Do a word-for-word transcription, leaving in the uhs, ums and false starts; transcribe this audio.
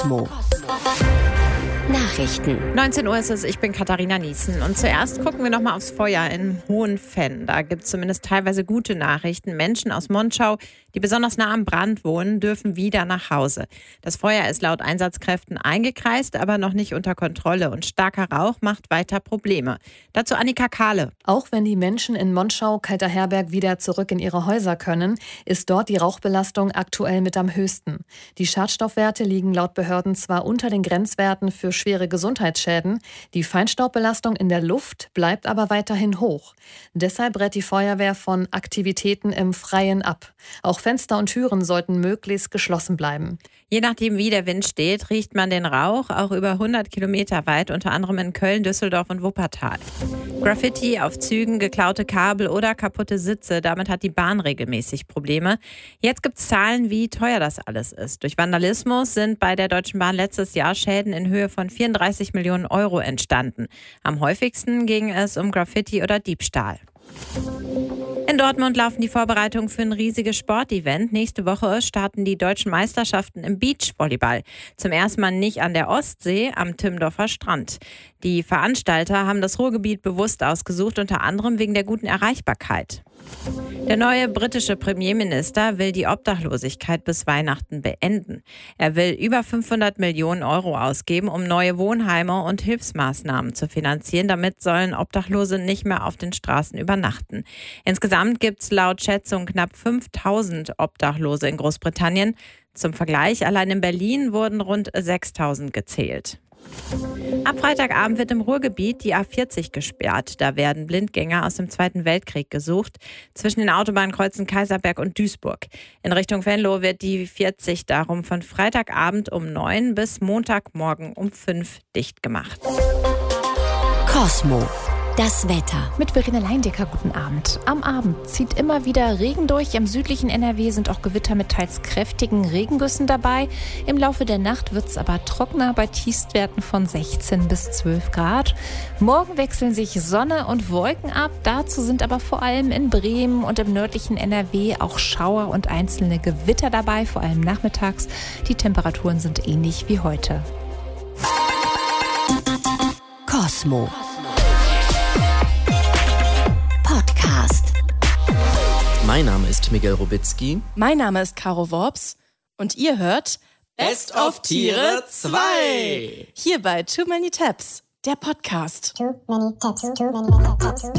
Cosmo. Nachrichten. neunzehn Uhr ist es, ich bin Katharina Niesen. Und zuerst gucken wir nochmal aufs Feuer in Hohenfenn. Da gibt es zumindest teilweise gute Nachrichten. Menschen aus Monschau, die besonders nah am Brand wohnen, dürfen wieder nach Hause. Das Feuer ist laut Einsatzkräften eingekreist, aber noch nicht unter Kontrolle. Und starker Rauch macht weiter Probleme. Dazu Annika Kahle. Auch wenn die Menschen in Monschau, Kalterherberg, wieder zurück in ihre Häuser können, ist dort die Rauchbelastung aktuell mit am höchsten. Die Schadstoffwerte liegen laut Behörden zwar unter den Grenzwerten für schwere Gesundheitsschäden, die Feinstaubbelastung in der Luft bleibt aber weiterhin hoch. Deshalb rät die Feuerwehr von Aktivitäten im Freien ab. Auch Fenster und Türen sollten möglichst geschlossen bleiben. Je nachdem, wie der Wind steht, riecht man den Rauch auch über hundert Kilometer weit, unter anderem in Köln, Düsseldorf und Wuppertal. Graffiti auf Zügen, geklaute Kabel oder kaputte Sitze, damit hat die Bahn regelmäßig Probleme. Jetzt gibt es Zahlen, wie teuer das alles ist. Durch Vandalismus sind bei der Deutschen Bahn letztes Jahr Schäden in Höhe von vierunddreißig Millionen Euro entstanden. Am häufigsten ging es um Graffiti oder Diebstahl. In Dortmund laufen die Vorbereitungen für ein riesiges Sportevent. Nächste Woche starten die deutschen Meisterschaften im Beachvolleyball. Zum ersten Mal nicht an der Ostsee, am Timmendorfer Strand. Die Veranstalter haben das Ruhrgebiet bewusst ausgesucht, unter anderem wegen der guten Erreichbarkeit. Der neue britische Premierminister will die Obdachlosigkeit bis Weihnachten beenden. Er will über fünfhundert Millionen Euro ausgeben, um neue Wohnheime und Hilfsmaßnahmen zu finanzieren. Damit sollen Obdachlose nicht mehr auf den Straßen übernachten. Insgesamt gibt es laut Schätzung knapp fünftausend Obdachlose in Großbritannien. Zum Vergleich, allein in Berlin wurden rund sechstausend gezählt. Ab Freitagabend wird im Ruhrgebiet die A vierzig gesperrt. Da werden Blindgänger aus dem Zweiten Weltkrieg gesucht, zwischen den Autobahnkreuzen Kaiserberg und Duisburg. In Richtung Venlo wird die vierzig darum von Freitagabend um neun bis Montagmorgen um fünf dicht gemacht. Cosmo. Das Wetter. Mit Verena Leindecker, guten Abend. Am Abend zieht immer wieder Regen durch. Im südlichen N R W sind auch Gewitter mit teils kräftigen Regengüssen dabei. Im Laufe der Nacht wird es aber trockener bei Tiefstwerten von sechzehn bis zwölf Grad. Morgen wechseln sich Sonne und Wolken ab. Dazu sind aber vor allem in Bremen und im nördlichen N R W auch Schauer und einzelne Gewitter dabei, vor allem nachmittags. Die Temperaturen sind ähnlich wie heute. Cosmo. Podcast. Mein Name ist Miguel Robitzky. Mein Name ist Caro Worps und ihr hört Best of Tiere zwei. Hier bei Too Many Tabs, der Podcast. Too many tabs, too many tabs.